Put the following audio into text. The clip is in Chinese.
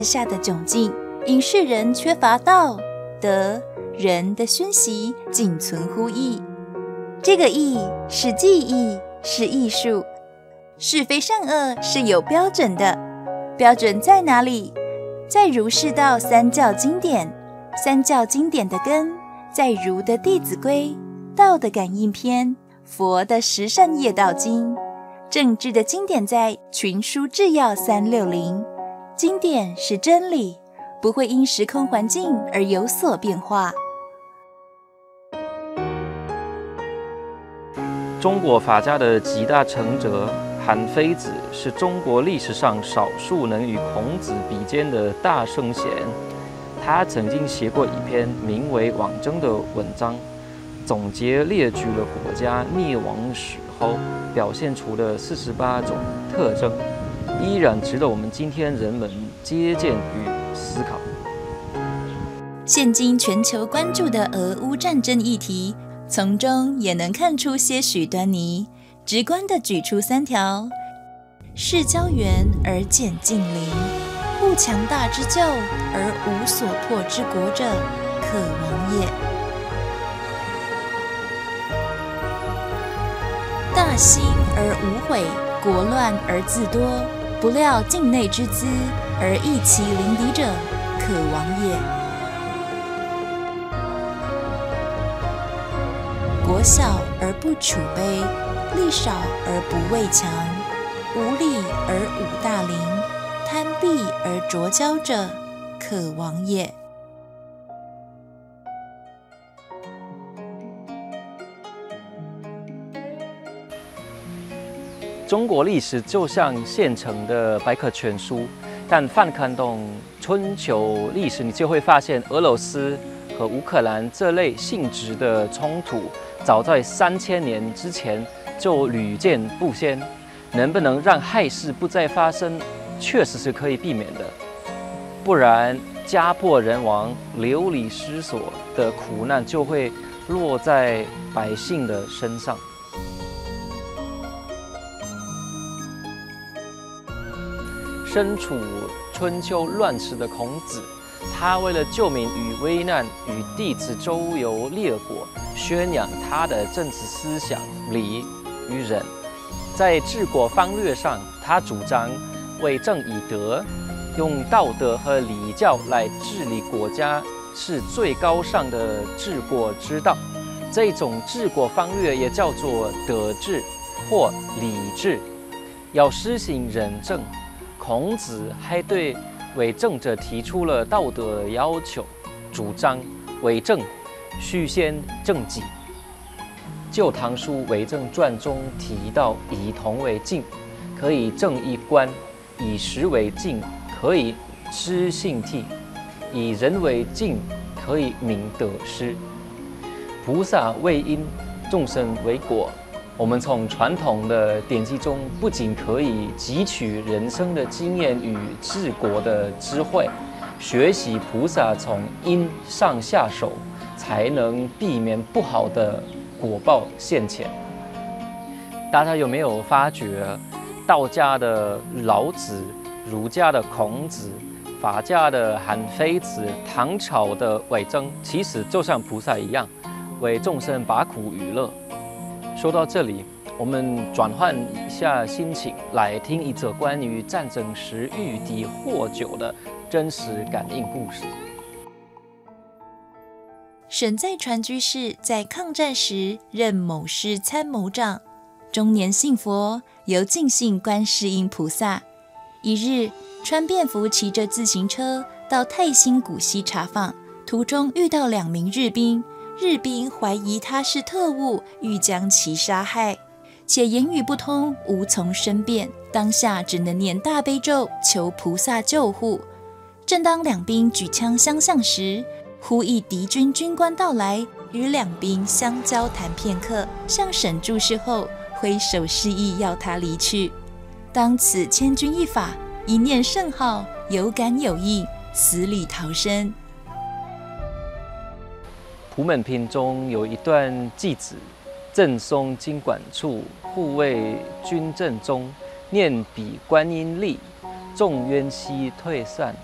下的窘境，因世人缺乏道德人的熏习，仅存乎义。这个义是技艺，是艺术，是非善恶是有标准的。标准在哪里？在儒释道三教经典。三教经典的根在儒的《弟子规》，道的《感应篇》，佛的《十善业道经》。政治的经典在《群书治要360》。经典是真理，不会因时空环境而有所变化。 中国法家的集大成者韩非子是中国历史上少数能与孔子比肩的大圣贤。他曾经写过一篇名为《网争》的文章，总结列举了国家灭亡时候表现出的48种特征，依然值得我们今天人们借鉴与思考。 现今全球关注的俄乌战争议题，从中也能看出些许端倪。直观地举出3条：视交援而减近邻，护强大之救而无所破之国者，可亡也。大兴而无悔，国乱而自多，不料境内之资而益其邻敌者，可亡也。国小而不储备，力少而不畏强，无力而无大邻，贪鄙而浊交者，可亡也。 中国历史就像现成的百科全书，但翻看懂春秋历史，你就会发现俄罗斯和乌克兰这类性质的冲突，早在3000年之前就屡见不鲜。能不能让害事不再发生，确实是可以避免的，不然家破人亡、流离失所的苦难就会落在百姓的身上。身处春秋乱世的孔子，他为了救民于危难，与弟子周游列国，宣扬他的政治思想礼与仁。在治国方略上，他主张为政以德，用道德和礼教来治理国家，是最高尚的治国之道。这种治国方略也叫做德治或礼治。要施行仁政，孔子还对为政者提出了道德要求，主张为政须先正己。《旧唐书为政传》中提到，以铜为镜，可以正衣冠；以石为镜，可以知兴替；以人为镜，可以明得失。菩萨为因，众生为果。我们从传统的典籍中，不仅可以汲取人生的经验与治国的智慧，学习菩萨从因上下手，才能避免不好的果报现前。大家有没有发觉，道家的老子、儒家的孔子、法家的韩非子、唐朝的魏征，其实就像菩萨一样，为众生拔苦娱乐。说到这里，我们转换一下心情，来听一则关于战争时御敌获救的真实感应故事。 沈在传居士在抗战时任某师参谋长，中年信佛，由尽信观世音菩萨。一日，穿便服骑着自行车到太兴古溪查访，途中遇到2名日兵。日兵怀疑他是特务，欲将其杀害，且言语不通，无从申辩，当下只能念大悲咒，求菩萨救护。正当2兵举枪相向时，忽一敌军军官到来，与2兵相交谈片刻，向沈注视后，挥手示意要他离去。当此千钧一发，一念圣号，有感有应，死里逃生。 普门品中有一段偈子：正松经管处，护卫军阵中，念彼观音力，众冤息退散，